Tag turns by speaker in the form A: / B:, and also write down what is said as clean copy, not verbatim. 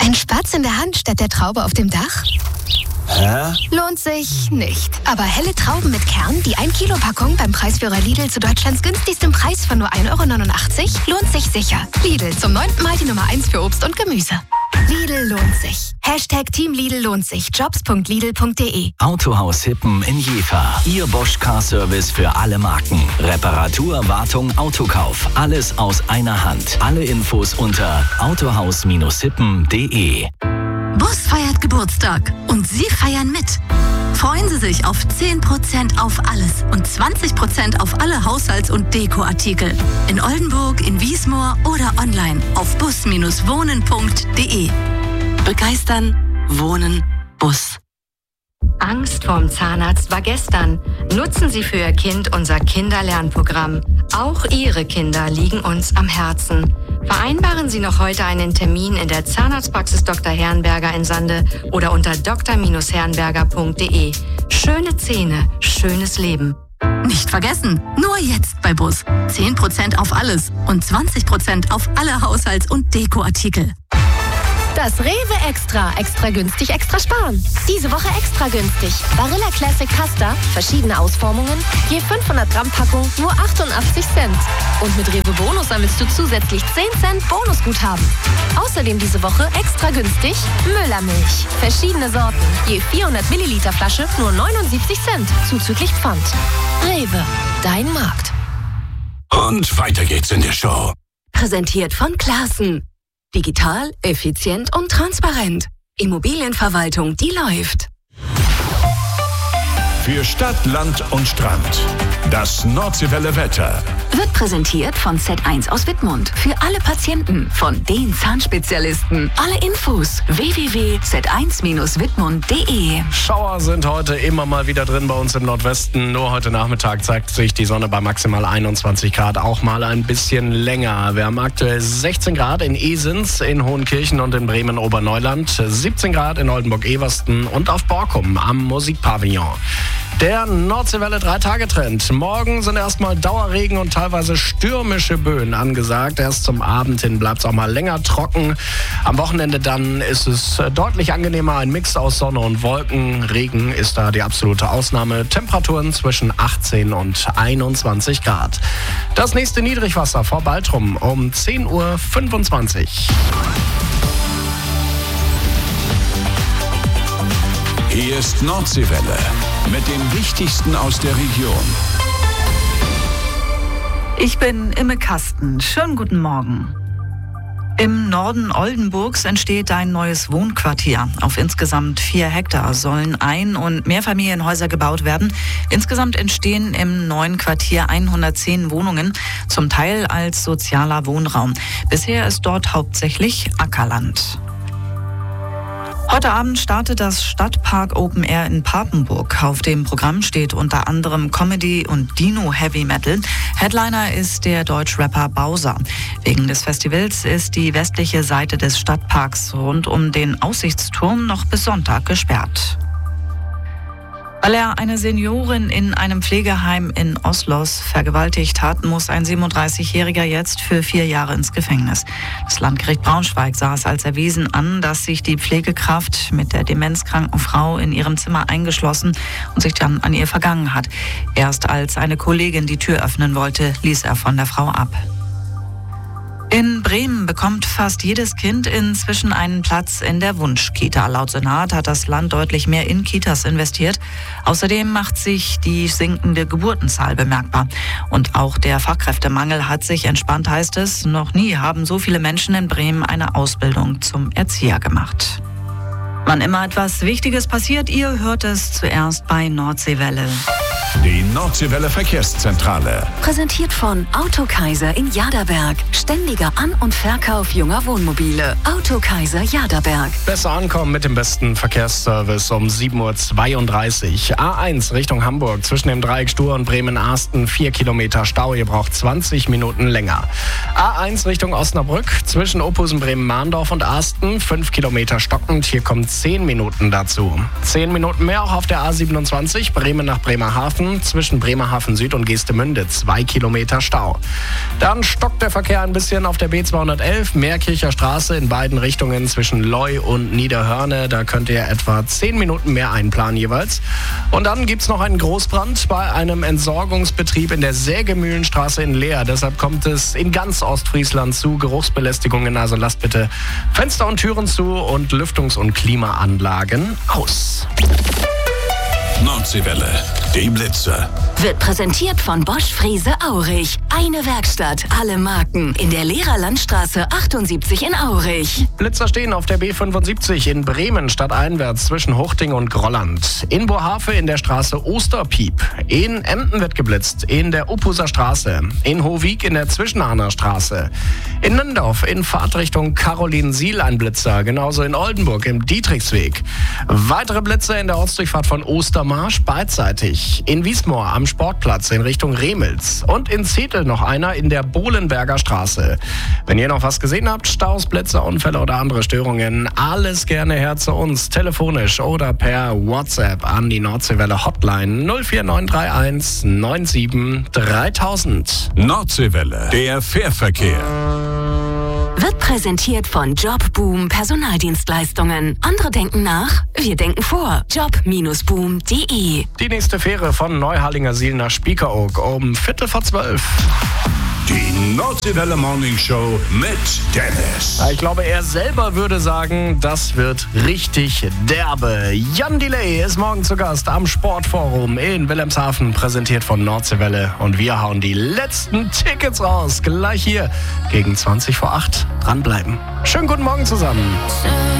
A: Ein Spatz in der Hand statt der Traube auf dem Dach?
B: Hä?
A: Lohnt sich nicht. Aber helle Trauben mit Kern, die 1 Kilo Packung beim Preisführer Lidl zu Deutschlands günstigstem Preis von nur 1,89 € lohnt sich sicher. Lidl, zum 9. Mal die Nummer 1 für Obst und Gemüse. Lidl lohnt sich. Team Lidl lohnt sich. Jobs.lidl.de.
C: Autohaus Hippen in Jever. Ihr Bosch Car Service für alle Marken. Reparatur, Wartung, Autokauf. Alles aus einer Hand. Alle Infos unter autohaus-hippen.de.
D: Bus feiert Geburtstag und Sie feiern mit. Freuen Sie sich auf 10% auf alles und 20% auf alle Haushalts- und Dekoartikel. In Oldenburg, in Wiesmoor oder online auf bus-wohnen.de. Begeistern, wohnen, Bus.
E: Angst vorm Zahnarzt war gestern. Nutzen Sie für Ihr Kind unser Kinderlernprogramm. Auch Ihre Kinder liegen uns am Herzen. Vereinbaren Sie noch heute einen Termin in der Zahnarztpraxis Dr. Herrenberger in Sande oder unter dr-herrenberger.de. Schöne Zähne, schönes Leben.
D: Nicht vergessen, nur jetzt bei Bus. 10% auf alles und 20% auf alle Haushalts- und Dekoartikel.
A: Das Rewe Extra. Extra günstig, extra sparen. Diese Woche extra günstig. Barilla Classic Pasta, verschiedene Ausformungen, je 500 Gramm Packung, nur 88 Cent. Und mit Rewe Bonus sammelst du zusätzlich 10 Cent Bonusguthaben. Außerdem diese Woche extra günstig Müllermilch. Verschiedene Sorten, je 400 Milliliter Flasche, nur 79 Cent, zuzüglich Pfand. Rewe, dein Markt.
B: Und weiter geht's in der Show.
D: Präsentiert von Classen. Digital, effizient und transparent. Immobilienverwaltung, die läuft.
B: Für Stadt, Land und Strand. Das Nordseewelle Wetter.
D: Wird präsentiert von Z1 aus Wittmund. Für alle Patienten von den Zahnspezialisten. Alle Infos www.z1-wittmund.de.
F: Schauer sind heute immer mal wieder drin bei uns im Nordwesten. Nur heute Nachmittag zeigt sich die Sonne bei maximal 21 Grad auch mal ein bisschen länger. Wir haben aktuell 16 Grad in Esens, in Hohenkirchen und in Bremen-Oberneuland. 17 Grad in Oldenburg-Eversten und auf Borkum am Musikpavillon. Der Nordseewelle 3-Tage-Trend. Morgen sind erstmal Dauerregen und teilweise stürmische Böen angesagt. Erst zum Abend hin bleibt es auch mal länger trocken. Am Wochenende dann ist es deutlich angenehmer. Ein Mix aus Sonne und Wolken. Regen ist da die absolute Ausnahme. Temperaturen zwischen 18 und 21 Grad. Das nächste Niedrigwasser vor Baltrum um 10:25 Uhr.
B: Hier ist Nordseewelle mit dem Wichtigsten aus der Region.
G: Ich bin Imme Kasten. Schönen guten Morgen. Im Norden Oldenburgs entsteht ein neues Wohnquartier. Auf insgesamt 4 Hektar sollen Ein- und Mehrfamilienhäuser gebaut werden. Insgesamt entstehen im neuen Quartier 110 Wohnungen, zum Teil als sozialer Wohnraum. Bisher ist dort hauptsächlich Ackerland. Heute Abend startet das Stadtpark Open Air in Papenburg. Auf dem Programm steht unter anderem Comedy und Dino Heavy Metal. Headliner ist der Deutschrapper Bowser. Wegen des Festivals ist die westliche Seite des Stadtparks rund um den Aussichtsturm noch bis Sonntag gesperrt. Weil er eine Seniorin in einem Pflegeheim in Oslos vergewaltigt hat, muss ein 37-Jähriger jetzt für 4 Jahre ins Gefängnis. Das Landgericht Braunschweig sah es als erwiesen an, dass sich die Pflegekraft mit der demenzkranken Frau in ihrem Zimmer eingeschlossen und sich dann an ihr vergangen hat. Erst als eine Kollegin die Tür öffnen wollte, ließ er von der Frau ab. In Bremen bekommt fast jedes Kind inzwischen einen Platz in der Wunschkita. Laut Senat hat das Land deutlich mehr in Kitas investiert. Außerdem macht sich die sinkende Geburtenzahl bemerkbar. Und auch der Fachkräftemangel hat sich entspannt, heißt es. Noch nie haben so viele Menschen in Bremen eine Ausbildung zum Erzieher gemacht. Wann immer etwas Wichtiges passiert, ihr hört es zuerst bei Nordseewelle.
B: Die Nordseewelle Verkehrszentrale.
D: Präsentiert von Autokaiser in Jaderberg. Ständiger An- und Verkauf junger Wohnmobile. Autokaiser Jaderberg.
F: Besser ankommen mit dem besten Verkehrsservice um 7:32 Uhr. A1 Richtung Hamburg zwischen dem Dreieck Stur und Bremen-Arsten 4 Kilometer Stau. Ihr braucht 20 Minuten länger. A1 Richtung Osnabrück zwischen Ophusen, Bremen-Mahndorf und Arsten 5 Kilometer stockend. Hier kommen 10 Minuten dazu. 10 Minuten mehr auch auf der A27 Bremen nach Bremerhaven zwischen zwischen Bremerhaven Süd und Geestemünde 2 Kilometer Stau. Dann stockt der Verkehr ein bisschen auf der B211, Meerkircher Straße in beiden Richtungen zwischen Leu und Niederhörne. Da könnt ihr etwa 10 Minuten mehr einplanen jeweils. Und dann gibt's noch einen Großbrand bei einem Entsorgungsbetrieb in der Sägemühlenstraße in Leer. Deshalb kommt es in ganz Ostfriesland zu Geruchsbelästigungen. Also lasst bitte Fenster und Türen zu und Lüftungs- und Klimaanlagen aus.
B: Nordseewelle, die Blitze.
D: Wird präsentiert von Bosch Frese Aurich. Eine Werkstatt, alle Marken. In der Lehrerlandstraße 78 in Aurich.
F: Blitzer stehen auf der B75 in Bremen stadteinwärts zwischen Huchting und Grolland. In Bohave in der Straße Osterpiep. In Emden wird geblitzt in der Uphuser Straße. In Hovig in der Zwischenahner Straße. In Nindorf in Fahrtrichtung Carolinsiel ein Blitzer. Genauso in Oldenburg im Dietrichsweg. Weitere Blitze in der Ortsdurchfahrt von Ostermarsch beidseitig. In Wiesmoor am Sportplatz in Richtung Remels. Und in Zetel noch einer in der Bohlenberger Straße. Wenn ihr noch was gesehen habt, Staus, Blitzer, Unfälle oder andere Störungen, alles gerne her zu uns, telefonisch oder per WhatsApp an die Nordseewelle Hotline 04931 97 3000.
B: Nordseewelle, der Fährverkehr.
D: Wird präsentiert von Jobboom Personaldienstleistungen. Andere denken nach, wir denken vor. Job-boom.de.
F: Die nächste Fähre von Neuharlingersiel nach Spiekeroog um 11:45.
B: Die Nordseewelle Morning Show mit Dennis.
F: Ich glaube, er selber würde sagen, das wird richtig derbe. Jan Delay ist morgen zu Gast am Sportforum in Wilhelmshaven, präsentiert von Nordseewelle. Und wir hauen die letzten Tickets raus. Gleich hier gegen 20 vor 8. Dranbleiben. Schönen guten Morgen zusammen.